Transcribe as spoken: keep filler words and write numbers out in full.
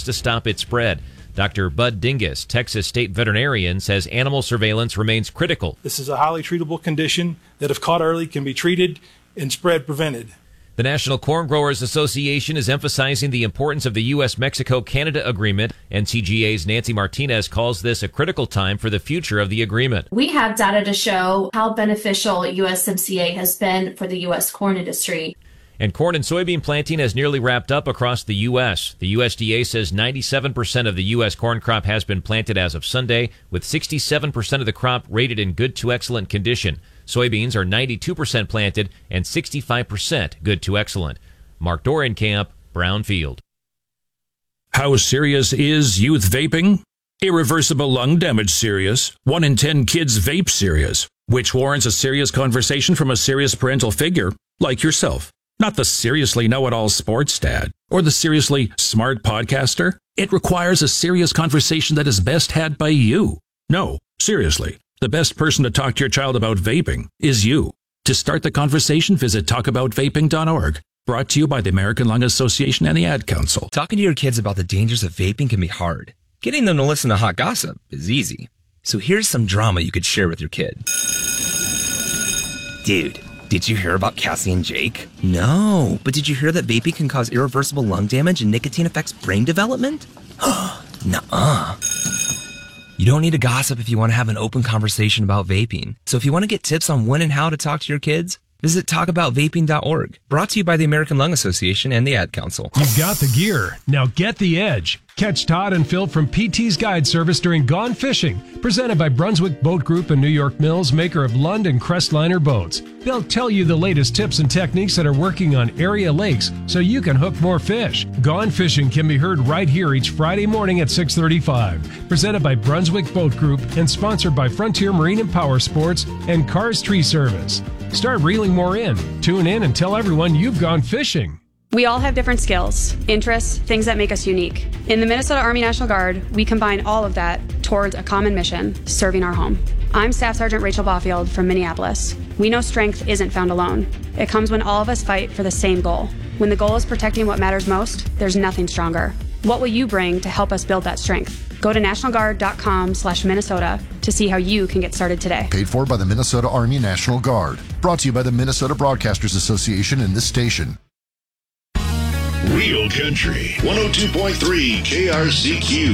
to stop its spread. Doctor Bud Dingus, Texas state veterinarian, says animal surveillance remains critical. This is a highly treatable condition that, if caught early, can be treated and spread prevented. The National Corn Growers Association is emphasizing the importance of the U S Mexico Canada agreement. N C G A's Nancy Martinez calls this a critical time for the future of the agreement. We have data to show how beneficial U S M C A has been for the U S corn industry. And corn and soybean planting has nearly wrapped up across the U S. The U S D A says ninety-seven percent of the U S corn crop has been planted as of Sunday, with sixty-seven percent of the crop rated in good to excellent condition. Soybeans are ninety-two percent planted and sixty-five percent good to excellent. Mark Dorenkamp, Brownfield. How serious is youth vaping? Irreversible lung damage serious. One in ten kids vape serious, which warrants a serious conversation from a serious parental figure like yourself. Not the seriously know-it-all sports dad or the seriously smart podcaster. It requires a serious conversation that is best had by you. No, seriously. The best person to talk to your child about vaping is you. To start the conversation, visit talk about vaping dot org. Brought to you by the American Lung Association and the Ad Council. Talking to your kids about the dangers of vaping can be hard. Getting them to listen to hot gossip is easy. So here's some drama you could share with your kid. Dude, did you hear about Cassie and Jake? No, but did you hear that vaping can cause irreversible lung damage and nicotine affects brain development? Nuh-uh. You don't need to gossip if you want to have an open conversation about vaping. So if you want to get tips on when and how to talk to your kids, visit talk about vaping dot org. Brought to you by the American Lung Association and the Ad Council. You've got the gear. Now get the edge. Catch Todd and Phil from P T's Guide Service during Gone Fishing, presented by Brunswick Boat Group and New York Mills, maker of Lund and Crestliner boats. They'll tell you the latest tips and techniques that are working on area lakes so you can hook more fish. Gone Fishing can be heard right here each Friday morning at six thirty-five. Presented by Brunswick Boat Group and sponsored by Frontier Marine and Power Sports and Cars Tree Service. Start reeling more in. Tune in and tell everyone you've gone fishing. We all have different skills, interests, things that make us unique. In the Minnesota Army National Guard, we combine all of that towards a common mission, serving our home. I'm Staff Sergeant Rachel Baufield from Minneapolis. We know strength isn't found alone. It comes when all of us fight for the same goal. When the goal is protecting what matters most, there's nothing stronger. What will you bring to help us build that strength? Go to national guard dot com slash Minnesota to see how you can get started today. Paid for by the Minnesota Army National Guard. Brought to you by the Minnesota Broadcasters Association and this station. Real Country one oh two point three K R C Q.